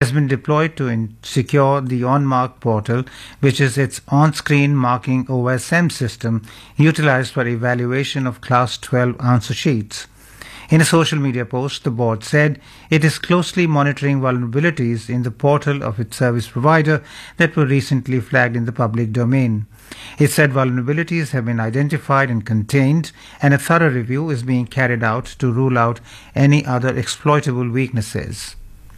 has been deployed to secure the OnMark portal, which is its on-screen marking OSM system utilized for evaluation of Class 12 answer sheets. In a social media post, the board said it is closely monitoring vulnerabilities in the portal of its service provider that were recently flagged in the public domain. It said vulnerabilities have been identified and contained, and a thorough review is being carried out to rule out any other exploitable weaknesses.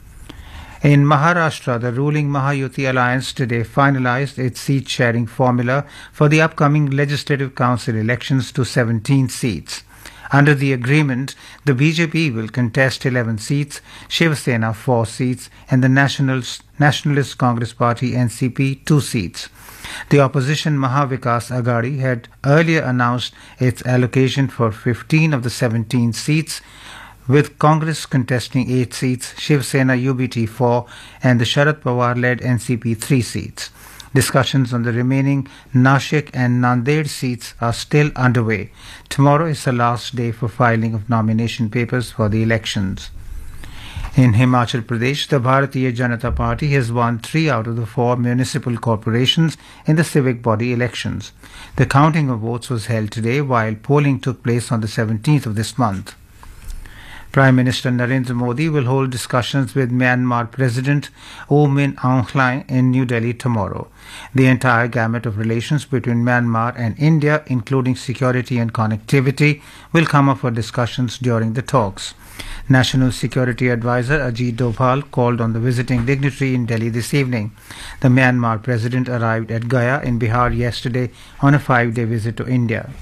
In Maharashtra, the ruling Mahayuti alliance today finalized its seat-sharing formula for the upcoming Legislative Council elections to 17 seats. Under the agreement, the BJP will contest 11 seats, Shiv Sena 4 seats, and the Nationalist Congress Party NCP 2 seats. The opposition Mahavikas Aghadi had earlier announced its allocation for 15 of the 17 seats, with Congress contesting 8 seats, Shiv Sena UBT 4, and the Sharad Pawar-led NCP 3 seats. Discussions on the remaining Nashik and Nanded seats are still underway. Tomorrow is the last day for filing of nomination papers for the elections. In Himachal Pradesh, the Bharatiya Janata Party has won 3 out of the 4 municipal corporations in the civic body elections. The counting of votes was held today, while polling took place on the 17th of this month. Prime Minister Narendra Modi will hold discussions with Myanmar President U Min Aung Hlaing in New Delhi tomorrow. The entire gamut of relations between Myanmar and India, including security and connectivity, will come up for discussions during the talks. National Security Advisor Ajit Doval called on the visiting dignitary in Delhi this evening. The Myanmar President arrived at Gaya in Bihar yesterday on a 5-day visit to India.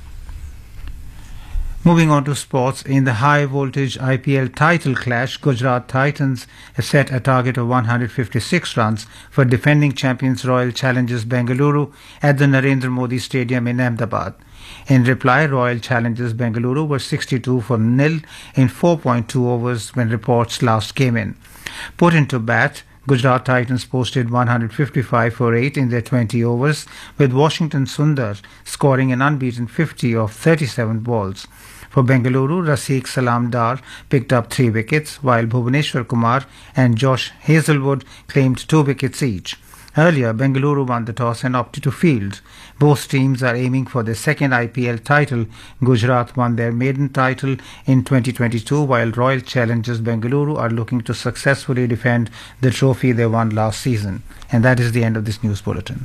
Moving on to sports, in the high-voltage IPL title clash, Gujarat Titans have set a target of 156 runs for defending champions Royal Challengers Bengaluru at the Narendra Modi Stadium in Ahmedabad. In reply, Royal Challengers Bengaluru were 62 for nil in 4.2 overs when reports last came in. Put into bat, Gujarat Titans posted 155 for 8 in their 20 overs, with Washington Sundar scoring an unbeaten 50 off 37 balls. For Bengaluru, Raseek Salamdar picked up 3 wickets, while Bhuvaneshwar Kumar and Josh Hazelwood claimed 2 wickets each. Earlier, Bengaluru won the toss and opted to field. Both teams are aiming for their second IPL title. Gujarat won their maiden title in 2022, while Royal Challengers Bengaluru are looking to successfully defend the trophy they won last season. And that is the end of this news bulletin.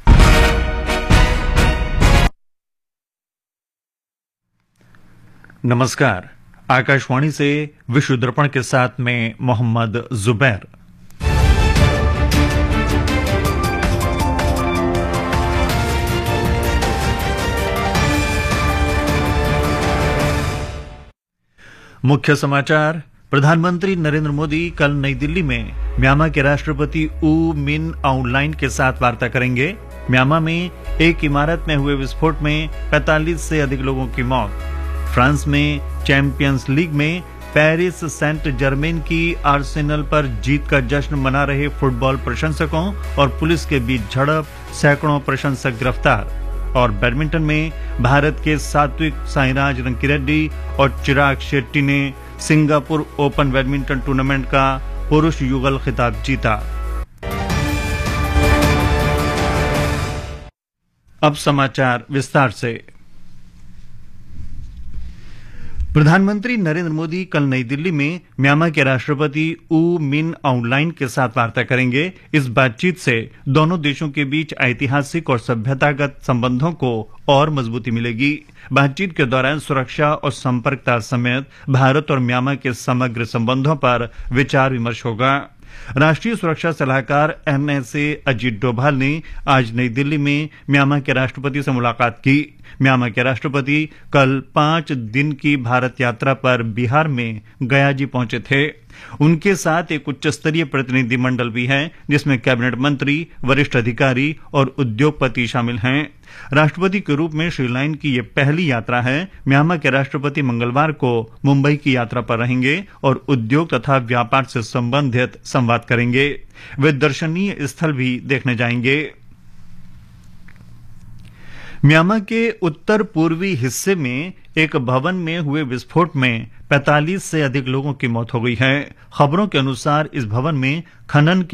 नमस्कार, आकाशवाणी से विश्व दर्पण के साथ में मोहम्मद जुबैर। मुख्य समाचार। प्रधानमंत्री नरेंद्र मोदी कल नई दिल्ली में म्यांमार के राष्ट्रपति ऊ मिन आउंग ह्लाइंग के साथ वार्ता करेंगे। म्यांमार में एक इमारत में हुए विस्फोट में 45 से अधिक लोगों की मौत। फ्रांस में चैंपियंस लीग में पेरिस सेंट जर्मेन की आर्सेनल पर जीत का जश्न मना रहे फुटबॉल प्रशंसकों और पुलिस के बीच झड़प, सैकड़ों प्रशंसक गिरफ्तार। और बैडमिंटन में भारत के सात्विक साईराज रंकीरेड्डी और चिराग शेट्टी ने सिंगापुर ओपन बैडमिंटन टूर्नामेंट का पुरुष युगल खिताब जीता। अब समाचार विस्तार से। प्रधानमंत्री नरेंद्र मोदी कल नई दिल्ली में म्यांमार के राष्ट्रपति ऊ मिन आउंग ह्लाइंग के साथ वार्ता करेंगे। इस बातचीत से दोनों देशों के बीच ऐतिहासिक और सभ्यतागत संबंधों को और मजबूती मिलेगी। बातचीत के दौरान सुरक्षा और संपर्कता समेत भारत और म्यांमार के समग्र संबंधों पर विचार विमर्श होगा। राष्ट्रीय सुरक्षा सलाहकार NSA अजीत डोभाल ने आज नई दिल्ली में म्यांमार के राष्ट्रपति से मुलाकात की। म्यांमार के राष्ट्रपति कल 5 दिन की भारत यात्रा पर बिहार में गया जी पहुंचे थे। उनके साथ एक उच्च स्तरीय प्रतिनिधि मंडल भी है, जिसमें कैबिनेट मंत्री, वरिष्ठ अधिकारी और उद्योगपति शामिल हैं। राष्ट्रपति के रूप में श्री ह्लाइंग की यह पहली यात्रा है। म्यांमार के राष्ट्रपति मंगलवार को मुंबई की यात्रा पर रहेंगे और उद्योग तथा व्यापार से संबंधित संवाद करेंगे। वे दर्शनीय स्थल भी देखने जाएंगे। म्यांमार के उत्तर पूर्वी हिस्से में एक भवन में हुए विस्फोट में 45 से अधिक लोगों की मौत हो गई है। खबरों के अनुसार इस भवन में खनन